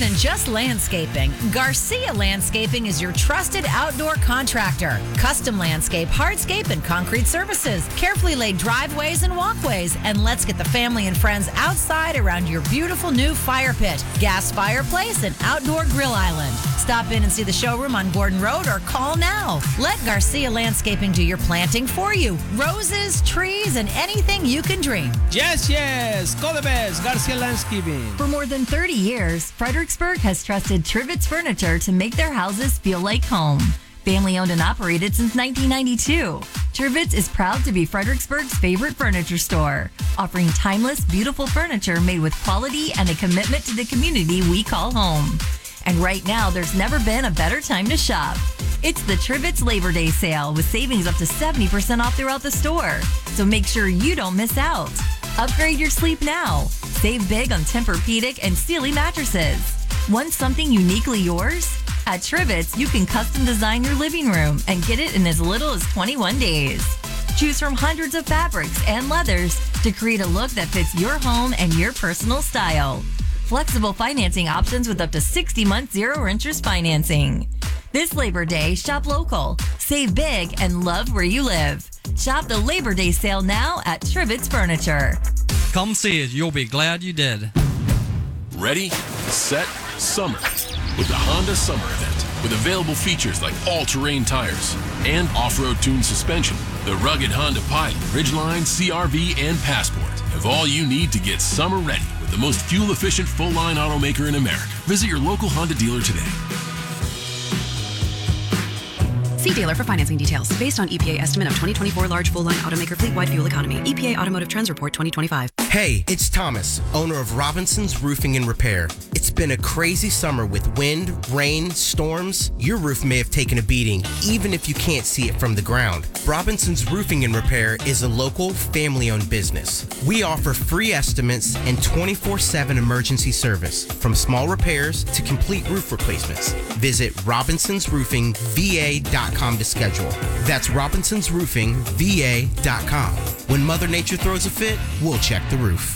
than just landscaping, Garcia Landscaping is your trusted outdoor contractor. Custom landscape, hardscape, and concrete services. Carefully laid driveways and walkways. And let's get the family and friends outside around your beautiful new fire pit, gas fireplace, and outdoor grill island. Stop in and see the showroom on Gordon Road or call now. Let Garcia Landscaping do your planting for you. Roses, trees, and anything you can dream. Yes. Call the best. Garcia Landscaping. For more than 30 years, Fredericksburg has trusted Trivets Furniture to make their houses feel like home. Family owned and operated since 1992. Trivets is proud to be Fredericksburg's favorite furniture store, offering timeless, beautiful furniture made with quality and a commitment to the community we call home. And right now, there's never been a better time to shop. It's the Trivets Labor Day sale with savings up to 70% off throughout the store. So make sure you don't miss out. Upgrade your sleep now. Save big on Tempur-Pedic and Sealy mattresses. Want something uniquely yours? At Trivets, you can custom design your living room and get it in as little as 21 days. Choose from hundreds of fabrics and leathers to create a look that fits your home and your personal style. Flexible financing options with up to 60-month zero-interest financing. This Labor Day, shop local, save big, and love where you live. Shop the Labor Day sale now at Trivets Furniture. Come see it. You'll be glad you did. Ready, set, summer with the Honda Summer Event. With available features like all-terrain tires and off-road tuned suspension, the rugged Honda Pilot, Ridgeline, CR-V, and Passport have all you need to get summer ready with the most fuel-efficient full-line automaker in America. Visit your local Honda dealer today. See dealer for financing details. Based on EPA estimate of 2024 large full-line automaker fleet-wide fuel economy. EPA Automotive Trends Report 2025. Hey, it's Thomas, owner of Robinson's Roofing and Repair. It's been a crazy summer with wind, rain, storms. Your roof may have taken a beating, even if you can't see it from the ground. Robinson's Roofing and Repair is a local, family-owned business. We offer free estimates and 24/7 emergency service, from small repairs to complete roof replacements. Visit RobinsonsRoofingVA.com to schedule. That's RobinsonsRoofingVA.com. When Mother Nature throws a fit, we'll check the roof.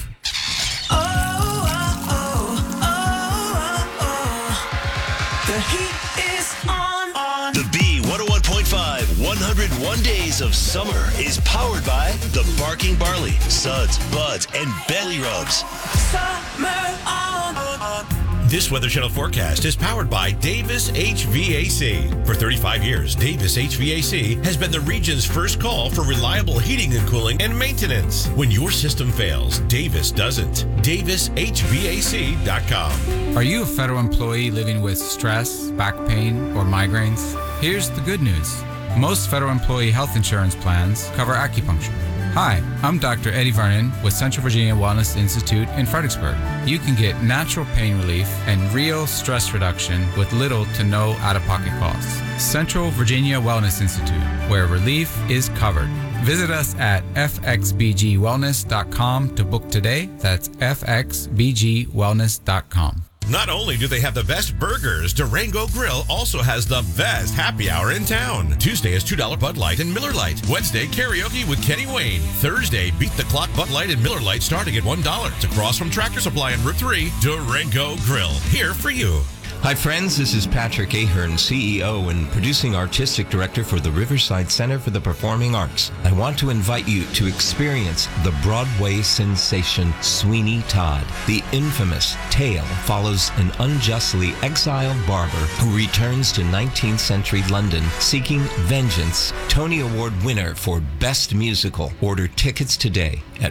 The heat is on. The B101.5 101 Days of Summer is powered by the Barking Barley, Suds, Buds, and Belly Rubs. Summer on. This Weather Channel forecast is powered by Davis HVAC. For 35 years, Davis HVAC has been the region's first call for reliable heating and cooling and maintenance. When your system fails, Davis doesn't. DavisHVAC.com. Are you a federal employee living with stress, back pain, or migraines? Here's the good news. Most federal employee health insurance plans cover acupuncture. Hi, I'm Dr. Eddie Vernon with Central Virginia Wellness Institute in Fredericksburg. You can get natural pain relief and real stress reduction with little to no out-of-pocket costs. Central Virginia Wellness Institute, where relief is covered. Visit us at fxbgwellness.com to book today. That's fxbgwellness.com. Not only do they have the best burgers, Durango Grill also has the best happy hour in town. Tuesday is $2 Bud Light and Miller Lite. Wednesday, karaoke with Kenny Wayne. Thursday, Beat the Clock Bud Light and Miller Lite starting at $1. It's across from Tractor Supply on Route 3. Durango Grill, here for you. Hi friends, this is Patrick Ahern, CEO and producing artistic director for the Riverside Center for the Performing Arts. I want to invite you to experience the Broadway sensation Sweeney Todd. The infamous tale follows an unjustly exiled barber who returns to 19th century London seeking vengeance. Tony Award winner for Best Musical. Order tickets today at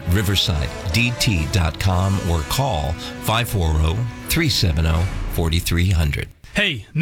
riversidedt.com or call 540-370-4300. Hey,